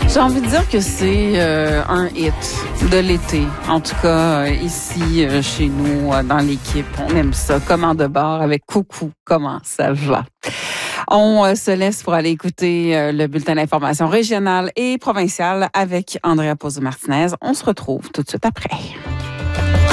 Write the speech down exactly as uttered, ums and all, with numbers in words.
J'ai envie de dire que c'est euh, un hit de l'été. En tout cas, euh, ici, euh, chez nous, euh, dans l'équipe, on aime ça. Comment de bord avec Coucou, comment ça va? On euh, se laisse pour aller écouter euh, le bulletin d'information régionale et provinciale avec Andrea Pozzo-Martinez. On se retrouve tout de suite après.